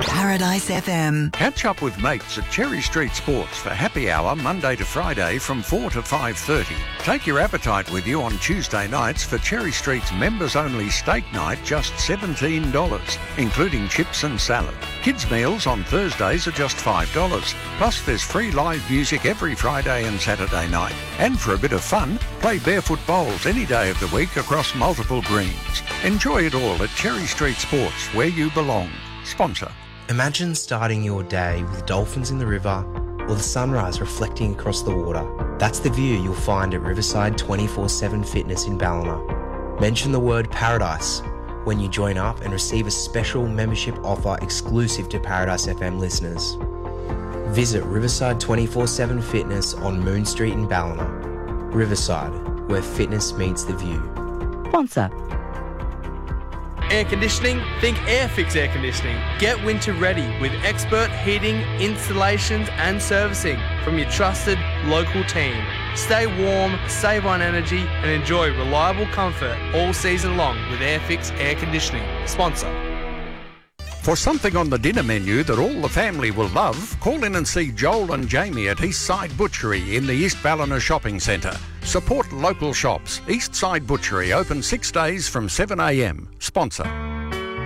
Paradise FM. Catch up with mates at Cherry Street Sports for happy hour Monday to Friday from 4 to 5:30. Take your appetite with you on Tuesday nights for Cherry Street's members-only steak night, just $17, including chips and salad. Kids' meals on Thursdays are just $5. Plus, there's free live music every Friday and Saturday night. And for a bit of fun, play barefoot bowls any day of the week across multiple greens. Enjoy it all at Cherry Street Sports, where you belong. Sponsor. Imagine starting your day with dolphins in the river or the sunrise reflecting across the water. That's the view you'll find at Riverside 24/7 Fitness in Ballina. Mention the word paradise when you join up and receive a special membership offer exclusive to Paradise FM listeners. Visit Riverside 24/7 Fitness on Moon Street in Ballina. Riverside, where fitness meets the view. Sponsor. Air conditioning? Think Airfix Air Conditioning. Get winter ready with expert heating, installations and servicing from your trusted local team. Stay warm, save on energy and enjoy reliable comfort all season long with Airfix Air Conditioning. Sponsor. For something on the dinner menu that all the family will love, call in and see Joel and Jamie at Eastside Butchery in the East Ballina Shopping Centre. Support local shops. Eastside Butchery open 6 days from 7 a.m. Sponsor.